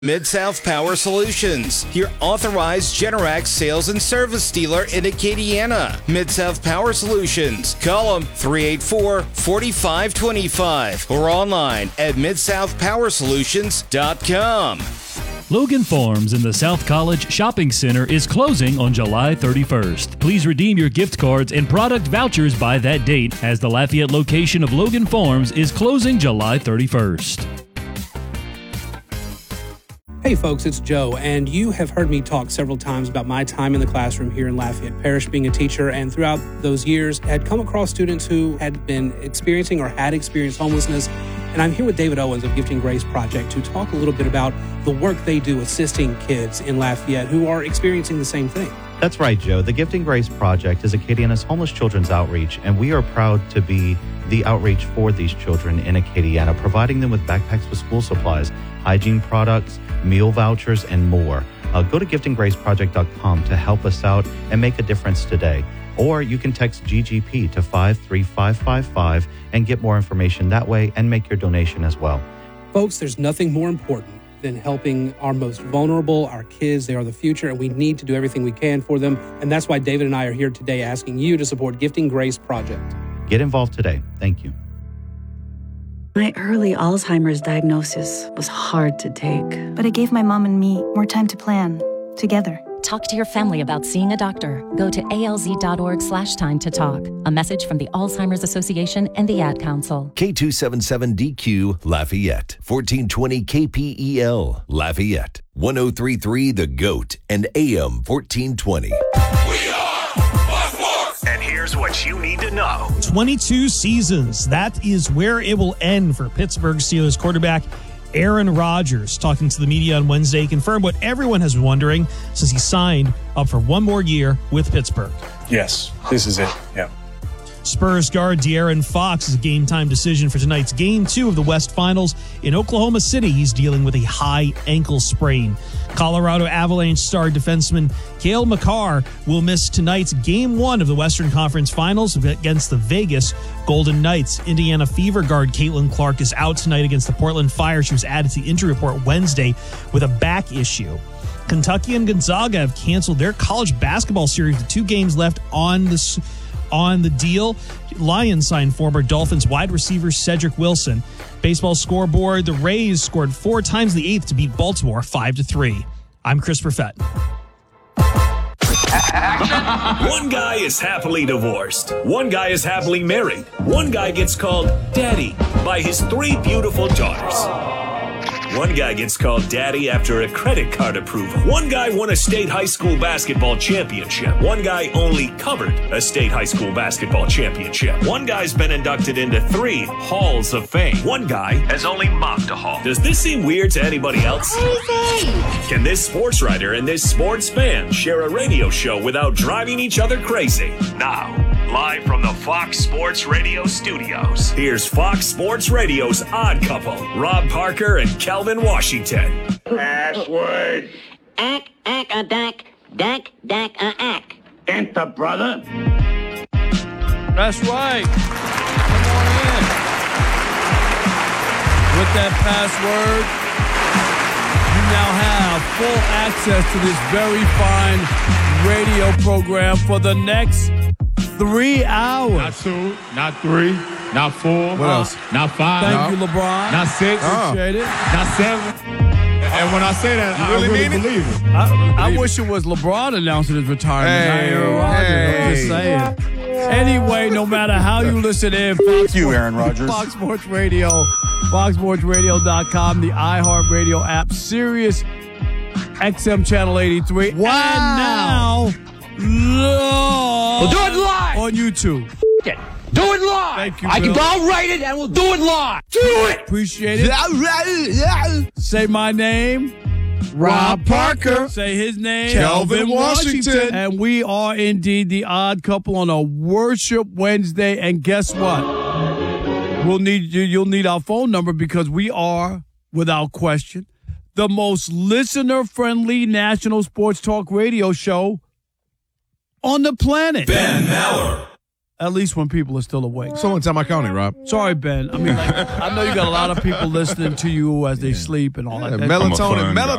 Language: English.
Mid-South Power Solutions, your authorized Generac sales and service dealer in Acadiana. Mid-South Power Solutions. Call them 384-4525 or online at midsouthpowersolutions.com. Logan Farms in the South College Shopping Center is closing on July 31st. Please redeem your gift cards and product vouchers by that date, as the Lafayette location of Logan Farms is closing July 31st. Hey folks, it's Joe, and you have heard me talk several times about my time in the classroom here in Lafayette Parish being a teacher, and throughout those years had come across students who had been experiencing or had experienced homelessness. And I'm here with David Owens of Gifting Grace Project to talk a little bit about the work they do assisting kids in Lafayette who are experiencing the same thing. That's right, Joe. The Gifting Grace Project is Acadiana's homeless children's outreach, and we are proud to be the outreach for these children in Acadiana, providing them with backpacks with school supplies, hygiene products, meal vouchers, and more. Go to giftinggraceproject.com to help us out and make a difference today. Or you can text GGP to 53555 and get more information that way and make your donation as well. Folks, there's nothing more important than helping our most vulnerable, our kids. They are the future, and we need to do everything we can for them. And that's why David and I are here today asking you to support Gifting Grace Project. Get involved today. Thank you. My early Alzheimer's diagnosis was hard to take. But it gave my mom and me more time to plan together. Talk to your family about seeing a doctor. Go to alz.org/time to talk. A message from the Alzheimer's Association and the Ad Council. K277DQ Lafayette, 1420 KPEL Lafayette, 1033 The Goat, and AM 1420. We are Fox Sports! And here's what you need to know. 22 seasons. That is where it will end for Pittsburgh Steelers quarterback Aaron Rodgers. Talking to the media on Wednesday, confirmed what everyone has been wondering since he signed up for one more year with Pittsburgh. Yes, this is it. Yeah. Spurs guard De'Aaron Fox is a game-time decision for tonight's Game 2 of the West Finals in Oklahoma City. He's dealing with a high ankle sprain. Colorado Avalanche star defenseman Cale Makar will miss tonight's Game 1 of the Western Conference Finals against the Vegas Golden Knights. Indiana Fever guard Caitlin Clark is out tonight against the Portland Fire. She was added to the injury report Wednesday with a back issue. Kentucky and Gonzaga have canceled their college basketball series with 2 games left on the deal. Lions signed former Dolphins wide receiver Cedric Wilson. Baseball scoreboard, the Rays scored 4 times the 8th to beat Baltimore 5-3. I'm Chris Perfett. One guy is happily divorced. One guy is happily married. One guy gets called daddy by his 3 beautiful daughters. One guy gets called daddy after a credit card approval. One guy won a state high school basketball championship. One guy only covered a state high school basketball championship. One guy's been inducted into 3 halls of fame. One guy has only mopped a hall. Does this seem weird to anybody else? Crazy! Can this sports writer and this sports fan share a radio show without driving each other crazy? Now, live from the Fox Sports Radio studios, here's Fox Sports Radio's odd couple, Rob Parker and Calvin Washington. Password. Ack, a dack, dack, ack. Enter, brother. That's right. Come on in. With that password, you now have full access to this very fine radio program for the next 3 hours. Not 2, not 3, not 4. What else? Not 5. Thank you, LeBron. Not 6. Appreciate it. Not 7. And when I say that, I really believe it. I wish it was LeBron announcing his retirement. Aaron Rodgers. I'm just saying. Anyway, no matter how you listen in, Thank you, Aaron Rodgers. Fox Sports Radio, foxsportsradio.com, the iHeartRadio app, Sirius XM Channel 83. Wow. And now, we'll do it live on YouTube. Do it live. Thank you, Bill. I'll write it and we'll do it live. Do it. Appreciate it. Say my name. Rob Parker. Say his name. Calvin Washington. And we are indeed the odd couple on a Worship Wednesday. And guess what? You'll need our phone number because we are, without question, the most listener-friendly national sports talk radio show on the planet. Ben Maller. At least when people are still awake. Someone tell my county, Rob. Sorry, Ben. I mean, like, I know you got a lot of people listening to you as they sleep and all that. Melatonin.